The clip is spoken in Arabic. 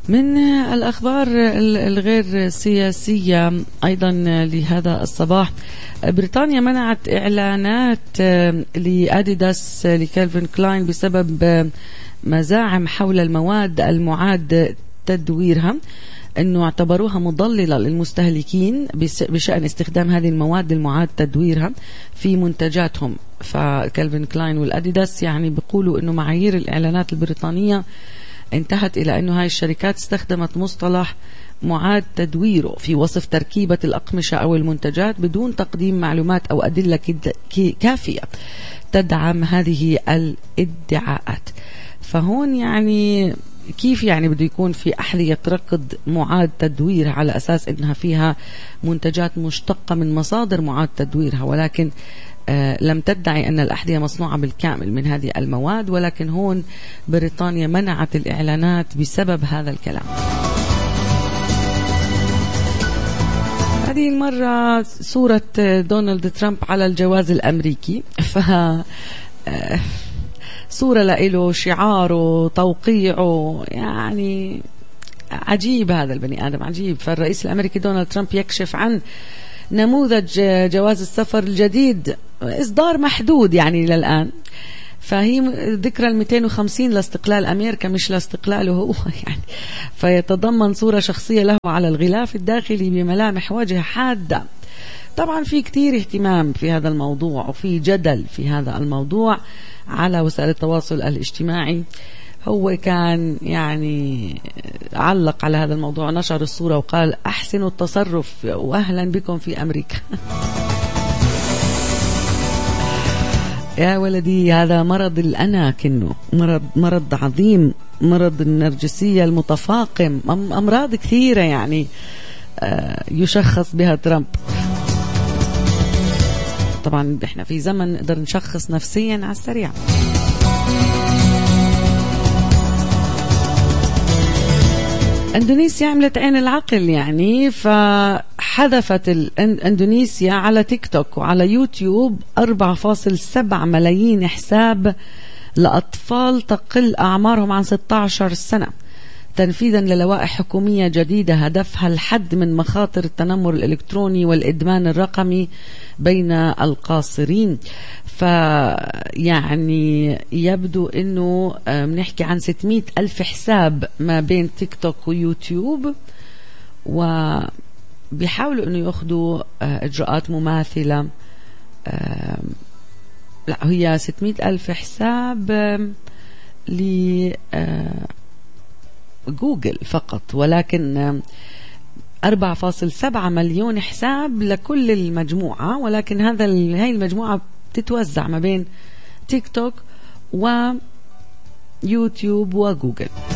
من الأخبار الغير سياسية أيضا لهذا الصباح، بريطانيا منعت إعلانات لأديداس لكالفين كلاين بسبب مزاعم حول المواد المعاد تدويرها، أنه اعتبروها مضللة للمستهلكين بشأن استخدام هذه المواد المعاد تدويرها في منتجاتهم. فكالفين كلاين والأديداس يعني بيقولوا أنه معايير الإعلانات البريطانية انتهت إلى أنه هاي الشركات استخدمت مصطلح معاد تدويره في وصف تركيبة الأقمشة أو المنتجات بدون تقديم معلومات أو أدلة كافية تدعم هذه الادعاءات. فهون يعني كيف يعني بده يكون في أحذية ركض معاد تدويرها على أساس أنها فيها منتجات مشتقة من مصادر معاد تدويرها، ولكن لم تدعي أن الأحذية مصنوعة بالكامل من هذه المواد، ولكن هون بريطانيا منعت الإعلانات بسبب هذا الكلام. هذه المرة صورة دونالد ترامب على الجواز الأمريكي، صورة له شعاره توقيعه، يعني عجيب هذا البني آدم عجيب. فالرئيس الأمريكي دونالد ترامب يكشف عن نموذج جواز السفر الجديد، إصدار محدود يعني للآن، فهي ذكرى 250 لاستقلال أمريكا مش لاستقلاله هو يعني. فيتضمن صورة شخصية له على الغلاف الداخلي بملامح وجه حادة. طبعا في كتير اهتمام في هذا الموضوع وفي جدل في هذا الموضوع على وسائل التواصل الاجتماعي. هو كان يعني علق على هذا الموضوع ونشر الصورة وقال أحسنوا التصرف وأهلا بكم في أمريكا. يا ولدي هذا مرض الأنا، كنه مرض عظيم، مرض النرجسية المتفاقم، أمراض كثيرة يعني يشخص بها ترامب. طبعا احنا في زمن نقدر نشخص نفسيا على السريع. اندونيسيا عملت عين العقل يعني، فحذفت اندونيسيا على تيك توك وعلى يوتيوب 4.7 ملايين حساب لأطفال تقل أعمارهم عن 16 سنة تنفيذا للوائح حكومية جديدة هدفها الحد من مخاطر التنمر الإلكتروني والإدمان الرقمي بين القاصرين. فيعني يبدو أنه بنحكي عن 600 ألف حساب ما بين تيك توك ويوتيوب، وبيحاولوا أنه يأخذوا إجراءات مماثلة. لا، هي 600 ألف حساب جوجل فقط، ولكن 4.7 مليون حساب لكل المجموعة، ولكن هاي المجموعة تتوزع ما بين تيك توك ويوتيوب وجوجل.